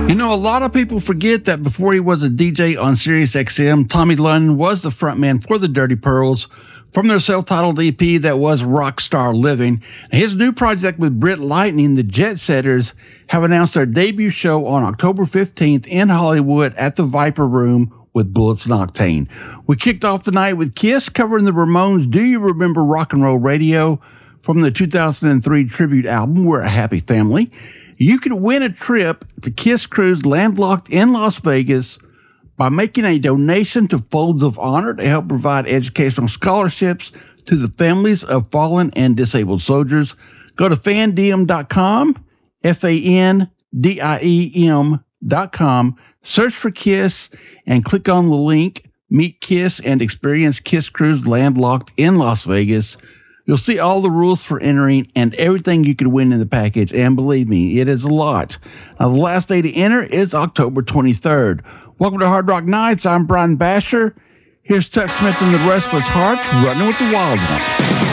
You know, a lot of people forget that before he was a DJ on Sirius XM, Tommy London was the frontman for the Dirty Pearls from their self-titled EP that was Rockstar Living. His new project with Britt Lightning, the Jet Setters, have announced their debut show on October 15th in Hollywood at the Viper Room with Bullets and Octane. We kicked off the night with Kiss covering the Ramones' Do You Remember Rock and Roll Radio from the 2003 tribute album, We're a Happy Family. You can win a trip to Kiss Cruise Landlocked in Las Vegas by making a donation to Folds of Honor to help provide educational scholarships to the families of fallen and disabled soldiers. Go to fandiem.com, FANDIEM.com, search for Kiss, and click on the link, Meet Kiss and experience Kiss Cruise Landlocked in Las Vegas. You'll see all the rules for entering and everything you could win in the package, and believe me, it is a lot. Now, the last day to enter is October 23rd. Welcome to Hard Rock Nights. I'm Brian Basher. Here's Chuck Smith and the Restless Hearts, running with the Wild Ones.